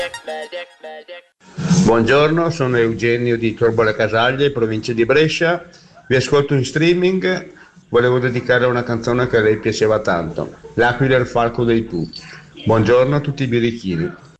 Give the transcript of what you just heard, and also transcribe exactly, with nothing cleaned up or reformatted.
Buongiorno, sono Eugenio di Torbole Casaglie, provincia di Brescia. Vi ascolto in streaming. Volevo dedicare una canzone che a lei piaceva tanto, L'aquila e il falco dei Pooh. Buongiorno a tutti i birichini.